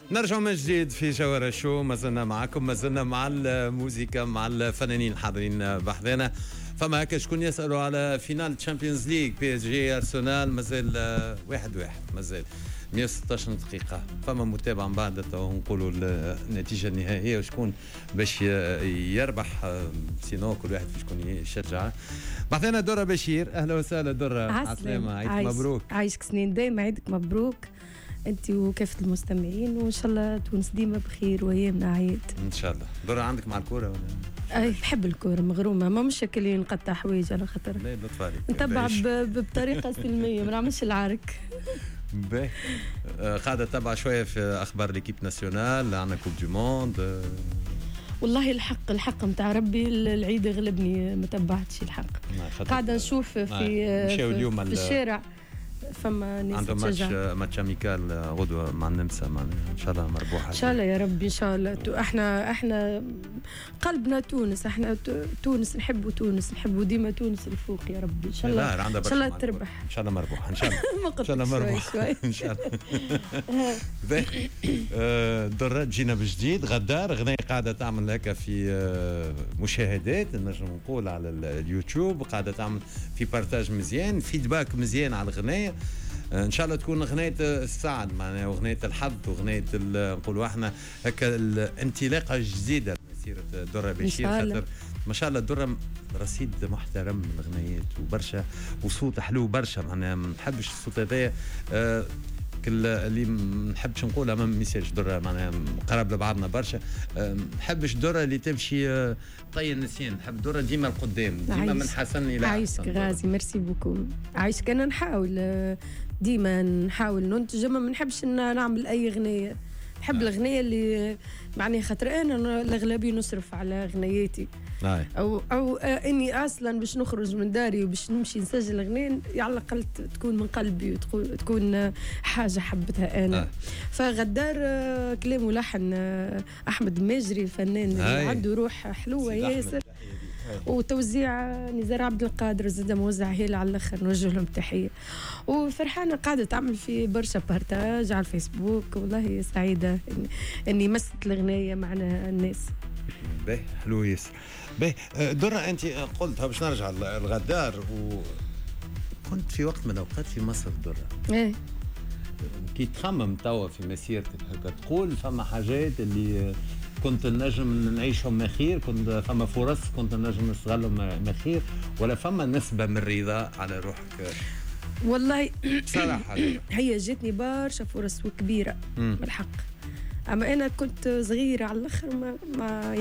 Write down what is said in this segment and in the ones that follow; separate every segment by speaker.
Speaker 1: نرجع من جديد في جوهرة شو. ما زلنا معكم، ما زلنا مع الموسيقى، مع الفنانين الحاضرين بحذنا. فما هكا شكون يسألوا على فينال تشامبيونز ليج بي اس جي ارسنال، مازال 1-1، مازال 116 دقيقة. فما متابعة من بعد نقولوا النتيجة النهائية وشكون باش يربح، سينو كل واحد شكون يشجع. بعثنا درة بشير، أهلا وسهلا درة.
Speaker 2: عسلامة،
Speaker 1: عيدك مبروك.
Speaker 2: عايشك سنين دايما، عيدك مبروك انت وكافة المستمعين، وان شاء الله تونس ديما بخير وايامنا عيد
Speaker 1: ان شاء الله. درة عندك مع الكورة ولا؟
Speaker 2: اي نحب الكورة، مغرومة، ما مش اللي نقطع حوايج على خاطر
Speaker 1: لا لطف عليك،
Speaker 2: نتبع بطريقة سلمية، ما نعملش العرك.
Speaker 1: باهي. قاعدة تبع شوية في أخبار ليكيب ناسيونال، عندنا كوب دو موند.
Speaker 2: والله الحق متاع ربي العيد غلبني، ما تبعتش الحق. قاعدة نشوف في الشارع فما ناس
Speaker 1: عندهم ماتش اميكال غدوه مع النمسا، ان شاء الله مربوحه
Speaker 2: ان شاء الله يا ربي ان شاء الله. احنا قلبنا تونس، احنا تونس نحبوا، تونس نحبوا ديما، تونس الفوق يا ربي ان شاء الله. ان شاء الله تربح،
Speaker 1: ان شاء الله مربوحه، ان شاء الله ان شاء الله مربوحه ان شاء الله. درات جينا بجديد. غدار غنية قاعده تعمل هكا في مشاهدات، نجم نقول على اليوتيوب، قاعده تعمل في بارتاج مزيان، فيدباك مزيان على الغنايه. ان شاء الله تكون غنية السعد معناها، وغنية الحظ، وغنية نقولوا احنا هكا الانطلاقه الجديده لمسيره درة بشير. خاطر ما شاء الله درة رصيد محترم من الغنايات وبرشا، وصوت حلو برشا، معناها ما نحبش الصوت هذايا كل اللي ما نحبش نقولها ما ميساج درة معناها قراب لبعضنا برشا. ما نحبش درة اللي تمشي طي النسيان، نحب درة ديما القدام، ديما من حسن الى
Speaker 2: عايشك غازي، ميرسي بوكو. عايشك. انا نحاول ديما نحاول ننتج، ما نحبش نعمل اي غنية، نحب الغنية اللي معني خاطر انا الاغلبيه نصرف على غنياتي، او اني اصلا باش نخرج من داري وباش نمشي نسجل غنية على الاقل تكون من قلبي وتكون حاجه حبتها انا. فغدار كلام ولحن احمد ماجري، فنان عنده روح حلوه ياسر، وتوزيع نزار عبد القادر زاد موزع هيل على الاخر، نوجه لهم تحيه. وفرحانه قاعده تعمل في برشا بارتاج على الفيسبوك، والله سعيده اني مست الغنايه معنا الناس.
Speaker 1: باهي حلو ياسر. باهي درة، انت قلتها باش نرجع الغدار، وكنت في وقت من الاوقات في مصر درة.
Speaker 2: ايه
Speaker 1: كي تخمم توا في مسيرتك هكا، تقول فما حاجات اللي كنت نجم نعيشهم مخير، كنت فما فرص كنت نجم نستغلهم مخير، ولا فما نسبة من الرضا على روحك؟
Speaker 2: والله
Speaker 1: بصراحة
Speaker 2: هي جاتني برشا فرص وكبيرة بالحق، اما انا كنت صغيره على الاخر، ما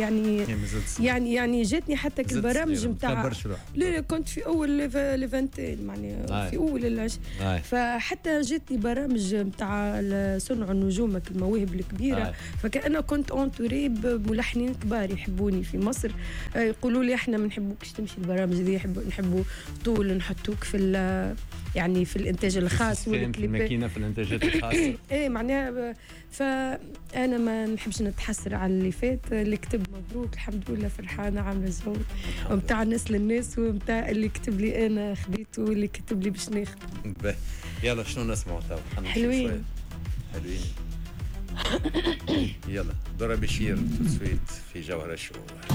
Speaker 2: يعني جاتني حتى البرامج نتاع لا كنت في اول ليفانتين معناها في اول العش، فحتى جاتني برامج نتاع صنع النجوم المواهب الكبيره. فكأنا كنت اونتوري بملحنين كبار يحبوني في مصر، يقولوا لي احنا ما نحبوكش تمشي البرامج دي، نحبوا طول نحطوك في يعني في الانتاج الخاص
Speaker 1: والكليبات في الانتاجات الخاصه.
Speaker 2: ايه معناها فانا ما نحبش نتحسر على اللي فات، اللي كتب مبروك الحمد لله، فرحانه عامله جو ومتاع الناس للناس، ومتاع اللي كتب لي انا خديته، واللي كتب لي باش ناخذ.
Speaker 1: يلا شنو نسمعوا توا؟
Speaker 2: حلوين
Speaker 1: يلا درة بشير تسويت في جوهرة شو.